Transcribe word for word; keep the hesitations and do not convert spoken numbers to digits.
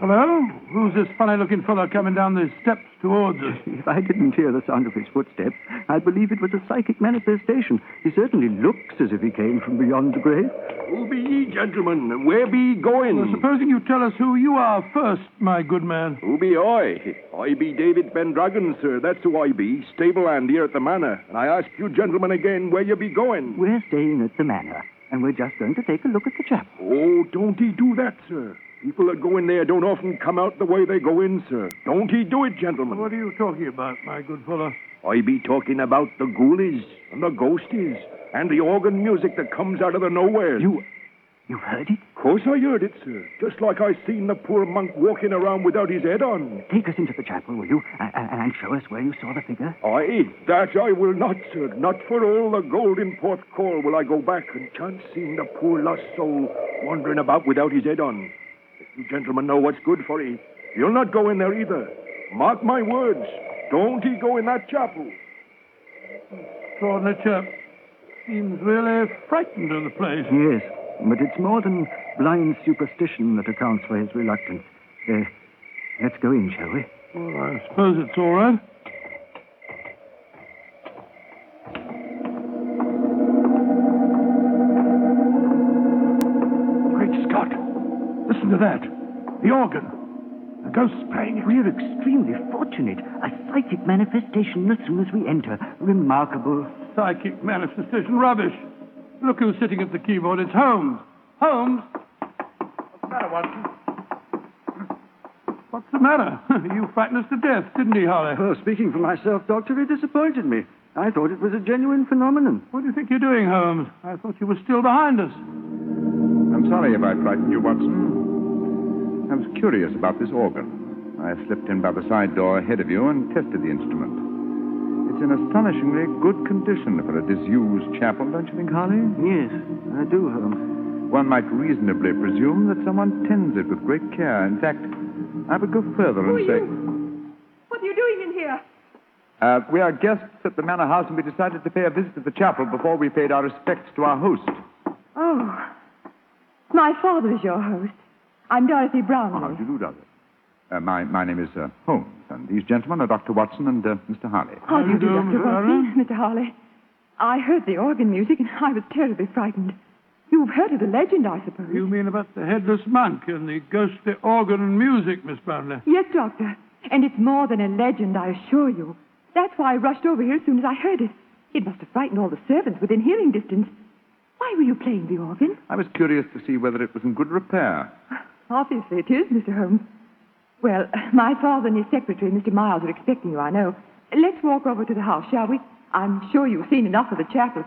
Hello? Who's this funny-looking fellow coming down the steps towards us? If I didn't hear the sound of his footsteps, I'd believe it was a psychic manifestation. He certainly looks as if he came from beyond the grave. Who be ye, gentlemen? Where be ye going? Well, supposing you tell us who you are first, my good man. Who be I? I be David Pendragon, sir. That's who I be. Stable hand here at the manor. And I ask you gentlemen again where you be going. We're staying at the manor, and we're just going to take a look at the chapel. Oh, don't he do that, sir. People that go in there don't often come out the way they go in, sir. Don't he do it, gentlemen? What are you talking about, my good fellow? I be talking about the ghoulies and the ghosties and the organ music that comes out of the nowhere. You... you heard it? Of course I heard it, sir. Just like I seen the poor monk walking around without his head on. Take us into the chapel, will you? And, and show us where you saw the figure. Aye, that I will not, sir. Not for all the gold in Port Call will I go back and chance seeing the poor lost soul wandering about without his head on. You gentlemen know what's good for ye. You'll not go in there either. Mark my words. Don't he go in that chapel. Extraordinary chap. Seems really frightened of the place. Yes, but it's more than blind superstition that accounts for his reluctance. Uh, let's go in, shall we? Well, I suppose it's all right. Great Scott! Listen to that. The organ. The ghost's playing it. We're extremely fortunate. A psychic manifestation as soon as we enter. Remarkable. Psychic manifestation rubbish. Look who's sitting at the keyboard. It's Holmes. Holmes? What's the matter, Watson? What's the matter? You frightened us to death, didn't he, Holly? Well, speaking for myself, Doctor, it disappointed me. I thought it was a genuine phenomenon. What do you think you're doing, Holmes? I thought you were still behind us. I'm sorry if I frightened you, Watson. I was curious about this organ. I slipped in by the side door ahead of you and tested the instrument. It's in astonishingly good condition for a disused chapel, don't you think, Harley? Yes, I do, Holmes. One might reasonably presume that someone tends it with great care. In fact, I would go further Who and are say... you? What are you doing in here? Uh, we are guests at the manor house, and we decided to pay a visit to the chapel before we paid our respects to our host. Oh, my father is your host. I'm Dorothy Brownlee. How do you do, Dorothy? Uh, my, my name is uh, Holmes, and these gentlemen are Doctor Watson and uh, Mister Harley. How do you do, How do you do, Doctor Mister Watson? Harley? Mister Harley. I heard the organ music, and I was terribly frightened. You've heard of the legend, I suppose. You mean about the headless monk and the ghostly organ and music, Miss Brownlee? Yes, Doctor. And it's more than a legend, I assure you. That's why I rushed over here as soon as I heard it. It must have frightened all the servants within hearing distance. Why were you playing the organ? I was curious to see whether it was in good repair. Obviously it is, Mister Holmes. Well, my father and his secretary, Mister Miles, are expecting you, I know. Let's walk over to the house, shall we? I'm sure you've seen enough of the chapel